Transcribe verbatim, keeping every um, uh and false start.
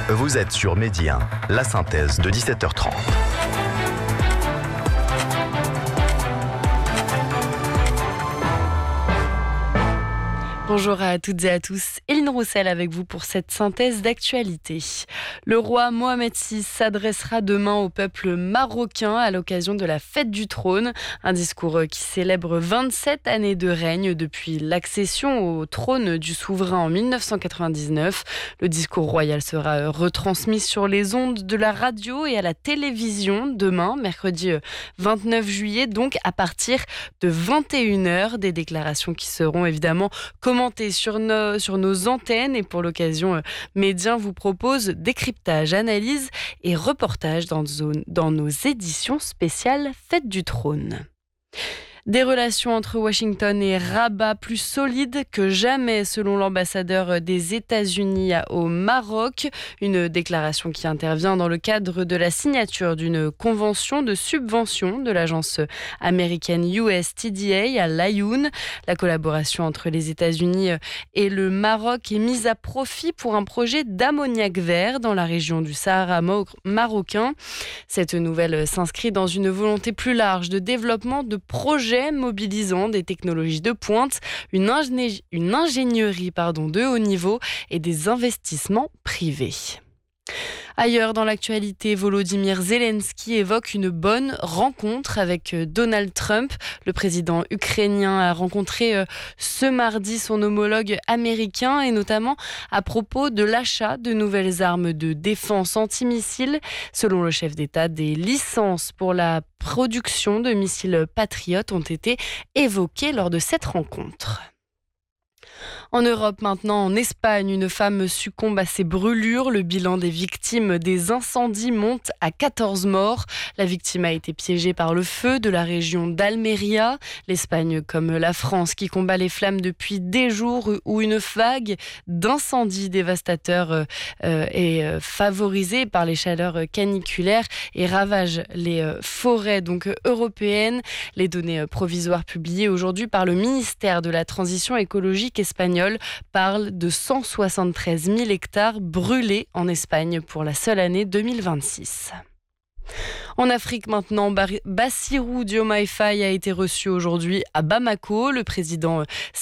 Vous êtes sur Midi un, la synthèse de dix-sept heures trente. Bonjour à toutes et à tous, Eline Roussel avec vous pour cette synthèse d'actualité. Le roi Mohamed six s'adressera demain au peuple marocain à l'occasion de la fête du trône, un discours qui célèbre vingt-sept années de règne depuis l'accession au trône du souverain en mille neuf cent quatre-vingt-dix-neuf. Le discours royal sera retransmis sur les ondes de la radio et à la télévision demain, mercredi vingt-neuf juillet, donc à partir de vingt et une heures, des déclarations qui seront évidemment commentées sur nos, sur nos antennes, et pour l'occasion, euh, Midi un vous propose décryptage, analyse et reportage dans, dans nos éditions spéciales Fête du Trône. Des relations entre Washington et Rabat plus solides que jamais, selon l'ambassadeur des États-Unis au Maroc. Une déclaration qui intervient dans le cadre de la signature d'une convention de subvention de l'agence américaine U S T D A à l'Aïoun. La collaboration entre les États-Unis et le Maroc est mise à profit pour un projet d'ammoniac vert dans la région du Sahara marocain. Cette nouvelle s'inscrit dans une volonté plus large de développement de projets mobilisant des technologies de pointe, une, ingé- une ingénierie pardon, de haut niveau et des investissements privés. Ailleurs dans l'actualité, Volodymyr Zelensky évoque une bonne rencontre avec Donald Trump. Le président ukrainien a rencontré ce mardi son homologue américain, et notamment à propos de l'achat de nouvelles armes de défense antimissiles. Selon le chef d'État, des licences pour la production de missiles Patriot ont été évoquées lors de cette rencontre. En Europe maintenant, en Espagne, une femme succombe à ses brûlures. Le bilan des victimes des incendies monte à quatorze morts. La victime a été piégée par le feu de la région d'Almeria. L'Espagne, comme la France, qui combat les flammes depuis des jours, où une vague d'incendies dévastateurs euh, est euh, favorisée par les chaleurs caniculaires et ravage les euh, forêts donc, européennes. Les données euh, provisoires publiées aujourd'hui par le ministère de la Transition écologique espagnol parle de cent soixante-treize mille hectares brûlés en Espagne pour la seule année deux mille vingt-six. En Afrique maintenant, Bassirou Diomaye Faye a été reçu aujourd'hui à Bamako. Le président